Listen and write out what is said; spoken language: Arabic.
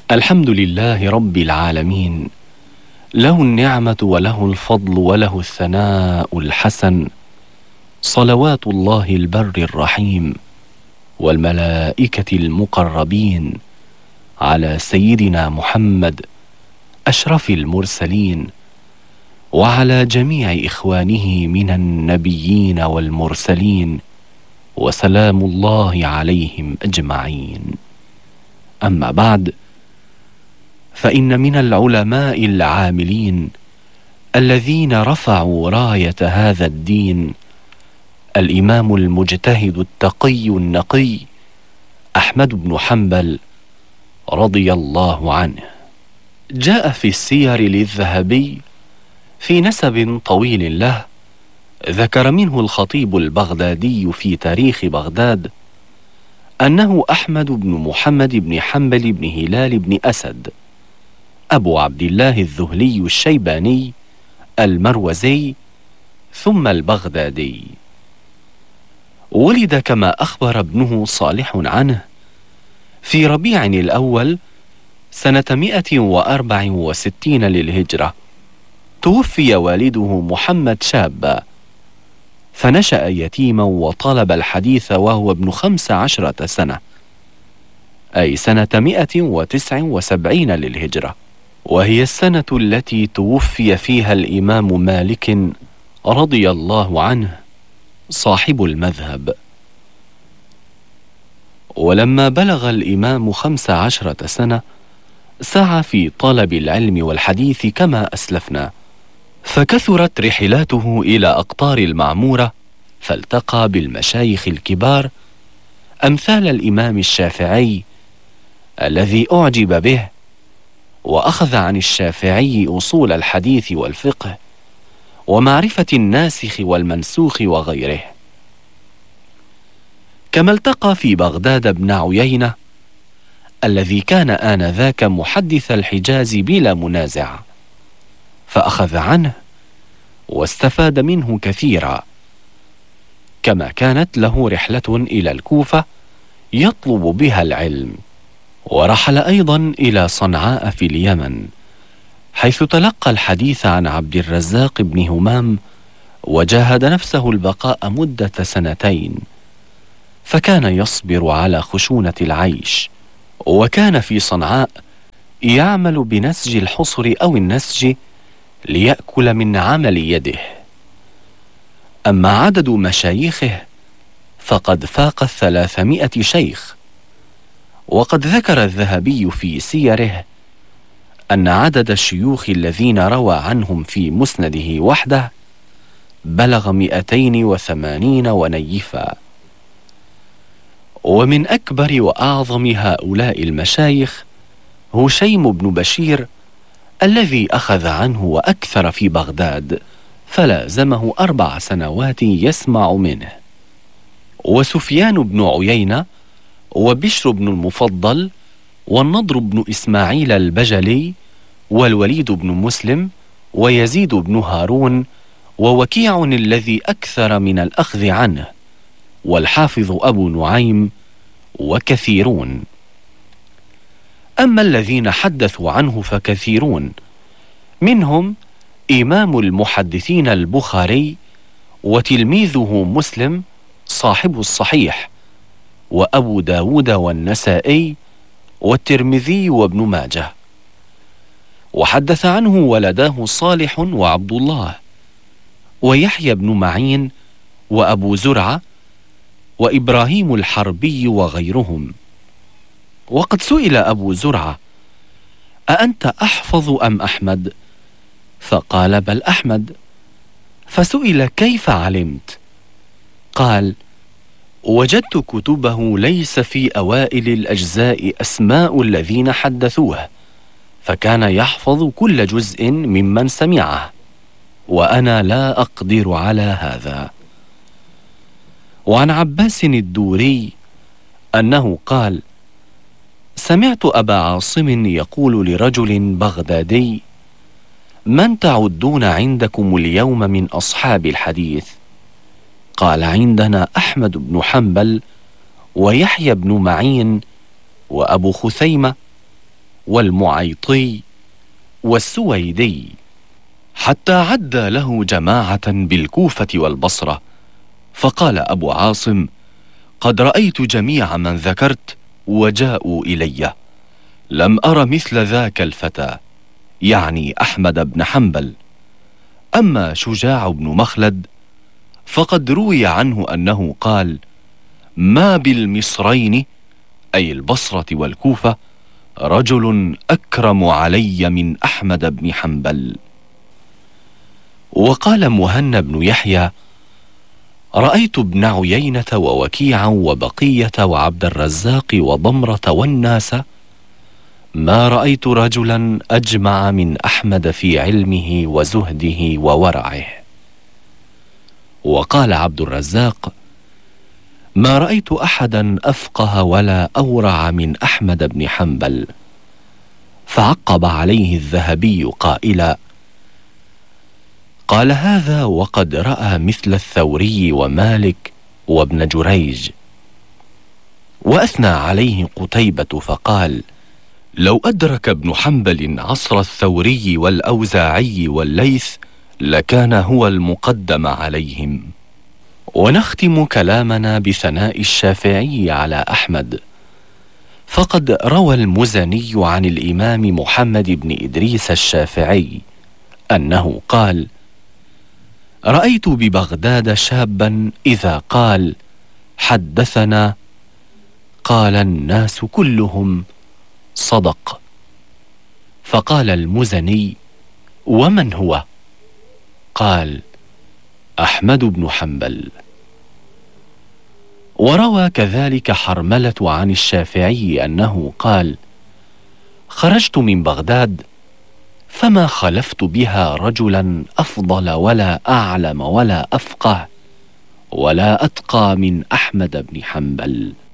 الحمد لله رب العالمين، له النعمة وله الفضل وله الثناء الحسن، صلوات الله البر الرحيم والملائكة المقربين على سيدنا محمد أشرف المرسلين، وعلى جميع إخوانه من النبيين والمرسلين، وسلام الله عليهم أجمعين. أما بعد، فإن من العلماء العاملين الذين رفعوا راية هذا الدين الإمام المجتهد التقي النقي أحمد بن حنبل رضي الله عنه. جاء في السير للذهبي في نسب طويل له، ذكر منه الخطيب البغدادي في تاريخ بغداد أنه أحمد بن محمد بن حنبل بن هلال بن أسد أبو عبد الله الذهلي الشيباني المروزي ثم البغدادي. ولد كما أخبر ابنه صالح عنه في ربيع الأول سنة 164 للهجرة. توفي والده محمد شابا، فنشأ يتيما وطلب الحديث وهو ابن 15 سنة، أي سنة 179 للهجرة، وهي السنة التي توفي فيها الإمام مالك رضي الله عنه صاحب المذهب. ولما بلغ الإمام 15 سنة سعى في طلب العلم والحديث كما أسلفنا، فكثرت رحلاته إلى أقطار المعمورة، فالتقى بالمشايخ الكبار أمثال الإمام الشافعي الذي أعجب به، وأخذ عن الشافعي أصول الحديث والفقه ومعرفة الناسخ والمنسوخ وغيره. كما التقى في بغداد ابن عيينة الذي كان آنذاك محدث الحجاز بلا منازع، فأخذ عنه واستفاد منه كثيرا. كما كانت له رحلة إلى الكوفة يطلب بها العلم، ورحل أيضا إلى صنعاء في اليمن، حيث تلقى الحديث عن عبد الرزاق بن همام، وجاهد نفسه البقاء مدة 2 سنين، فكان يصبر على خشونة العيش. وكان في صنعاء يعمل بنسج الحصر أو النسج ليأكل من عمل يده. أما عدد مشايخه فقد فاق 300 شيخ. وقد ذكر الذهبي في سيره أن عدد الشيوخ الذين روى عنهم في مسنده وحده بلغ 280 ونيفا. ومن أكبر وأعظم هؤلاء المشايخ هشيم بن بشير الذي أخذ عنه وأكثر في بغداد، فلازمه 4 سنوات يسمع منه. وسفيان بن عيينة وبشر بن المفضل والنضر بن إسماعيل البجلي والوليد بن مسلم ويزيد بن هارون ووكيع الذي أكثر من الأخذ عنه، والحافظ أبو نعيم وكثيرون. أما الذين حدثوا عنه فكثيرون، منهم إمام المحدثين البخاري وتلميذه مسلم صاحب الصحيح، وأبو داود والنسائي والترمذي وابن ماجه. وحدث عنه ولداه صالح وعبد الله ويحيى بن معين وأبو زرعة وإبراهيم الحربي وغيرهم. وقد سئل أبو زرعة: أأنت أحفظ أم أحمد؟ فقال: بل أحمد. فسئل: كيف علمت؟ قال: وجدت كتبه ليس في أوائل الأجزاء أسماء الذين حدثوه، فكان يحفظ كل جزء ممن سمعه، وأنا لا أقدر على هذا. وعن عباس الدوري أنه قال: سمعت أبا عاصم يقول لرجل بغدادي: من تعدون عندكم اليوم من أصحاب الحديث؟ قال: عندنا أحمد بن حنبل ويحيى بن معين وأبو خثيمة والمعيطي والسويدي، حتى عد له جماعة بالكوفة والبصرة. فقال أبو عاصم: قد رأيت جميع من ذكرت وجاءوا إلي، لم أر مثل ذاك الفتى، يعني أحمد بن حنبل. أما شجاع بن مخلد فقد روي عنه أنه قال: ما بالمصرين، أي البصرة والكوفة، رجل أكرم علي من أحمد بن حنبل. وقال مهنا بن يحيى: رأيت ابن عيينة ووكيعا وبقية وعبد الرزاق وضمرة والناس، ما رأيت رجلا أجمع من أحمد في علمه وزهده وورعه. وقال عبد الرزاق: ما رأيت أحدا أفقه ولا أورع من أحمد بن حنبل. فعقب عليه الذهبي قائلا: قال هذا وقد رأى مثل الثوري ومالك وابن جريج. وأثنى عليه قتيبة فقال: لو أدرك ابن حنبل عصر الثوري والأوزاعي والليث لكان هو المقدم عليهم. ونختم كلامنا بثناء الشافعي على أحمد. فقد روى المزني عن الإمام محمد بن إدريس الشافعي أنه قال: رأيت ببغداد شابا إذا قال حدثنا قال الناس كلهم صدق. فقال المزني: ومن هو؟ قال: أحمد بن حنبل. وروى كذلك حرملة عن الشافعي أنه قال: خرجت من بغداد فما خلفت بها رجلا أفضل ولا أعلم ولا أفقه ولا أتقى من أحمد بن حنبل.